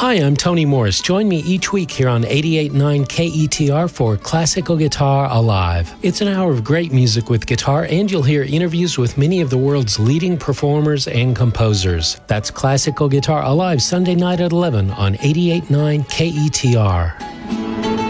Hi, I'm Tony Morris. Join me each week here on 88.9 KETR for Classical Guitar Alive. It's an hour of great music with guitar, and you'll hear interviews with many of the world's leading performers and composers. That's Classical Guitar Alive, Sunday night at 11 on 88.9 KETR.